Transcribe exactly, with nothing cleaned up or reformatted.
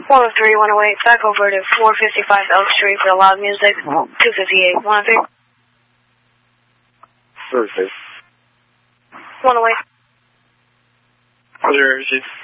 one oh three, one oh eight, back over to four fifty-five Elk Street for loud music. two fifty-eight, one oh three. Thursday. one oh eight. Roger,